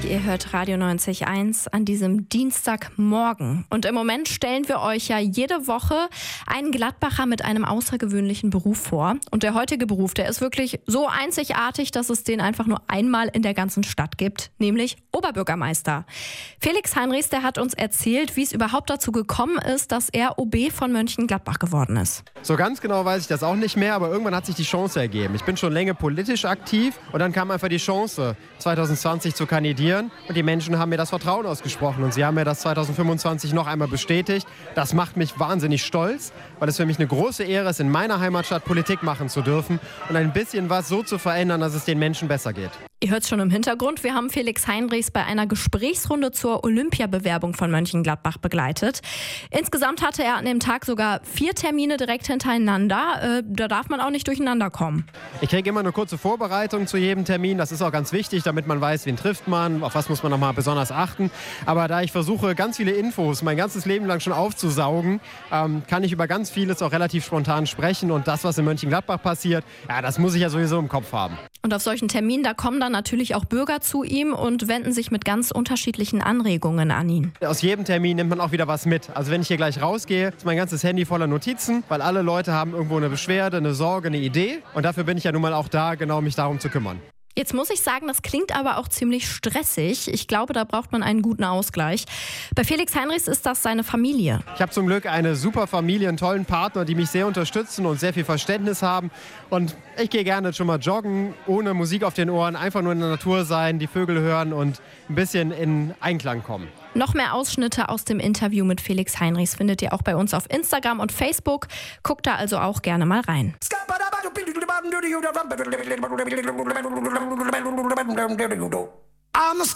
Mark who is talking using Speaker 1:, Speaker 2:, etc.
Speaker 1: Ihr hört Radio 90.1 an diesem Dienstagmorgen. Und im Moment stellen wir euch ja jede Woche einen Gladbacher mit einem außergewöhnlichen Beruf vor. Und der heutige Beruf, der ist wirklich so einzigartig, dass es den einfach nur einmal in der ganzen Stadt gibt, nämlich Oberbürgermeister. Felix Heinrichs, der hat uns erzählt, wie es überhaupt dazu gekommen ist, dass er OB von Mönchengladbach geworden ist.
Speaker 2: So ganz genau weiß ich das auch nicht mehr, aber irgendwann hat sich die Chance ergeben. Ich bin schon länger politisch aktiv und dann kam einfach die Chance, 2020 zu kandidieren. Und die Menschen haben mir das Vertrauen ausgesprochen und sie haben mir das 2025 noch einmal bestätigt. Das macht mich wahnsinnig stolz, weil es für mich eine große Ehre ist, in meiner Heimatstadt Politik machen zu dürfen und ein bisschen was so zu verändern, dass es den Menschen besser geht.
Speaker 1: Ihr hört es schon im Hintergrund, wir haben Felix Heinrichs bei einer Gesprächsrunde zur Olympiabewerbung von Mönchengladbach begleitet. Insgesamt hatte er an dem Tag sogar 4 Termine direkt hintereinander. Da darf man auch nicht durcheinander kommen.
Speaker 2: Ich kriege immer eine kurze Vorbereitung zu jedem Termin. Das ist auch ganz wichtig, damit man weiß, wen trifft man, auf was muss man nochmal besonders achten. Aber da ich versuche, ganz viele Infos mein ganzes Leben lang schon aufzusaugen, kann ich über ganz vieles auch relativ spontan sprechen. Und das, was in Mönchengladbach passiert, ja, das muss ich ja sowieso im Kopf haben.
Speaker 1: Und auf solchen Terminen, da kommen dann natürlich auch Bürger zu ihm und wenden sich mit ganz unterschiedlichen Anregungen an ihn.
Speaker 2: Aus jedem Termin nimmt man auch wieder was mit. Also wenn ich hier gleich rausgehe, ist mein ganzes Handy voller Notizen, weil alle Leute haben irgendwo eine Beschwerde, eine Sorge, eine Idee. Und dafür bin ich ja nun mal auch da, genau mich darum zu kümmern.
Speaker 1: Jetzt muss ich sagen, das klingt aber auch ziemlich stressig. Ich glaube, da braucht man einen guten Ausgleich. Bei Felix Heinrichs ist das seine Familie.
Speaker 2: Ich habe zum Glück eine super Familie, einen tollen Partner, die mich sehr unterstützen und sehr viel Verständnis haben. Und ich gehe gerne schon mal joggen, ohne Musik auf den Ohren, einfach nur in der Natur sein, die Vögel hören und ein bisschen in Einklang kommen.
Speaker 1: Noch mehr Ausschnitte aus dem Interview mit Felix Heinrichs findet ihr auch bei uns auf Instagram und Facebook. Guckt da also auch gerne mal rein.
Speaker 3: I'm